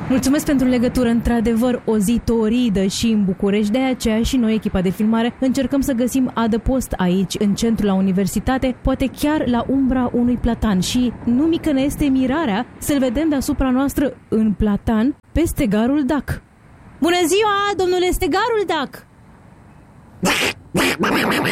Mulțumesc pentru legătură, într-adevăr o zi toridă și în București, de aceea și noi, echipa de filmare, încercăm să găsim adăpost aici, în centru, la universitate, poate chiar la umbra unui platan și nu mică ne este mirarea să-l vedem deasupra noastră în platan pe Stegarul Dac. Bună ziua, domnule Stegarul Dac!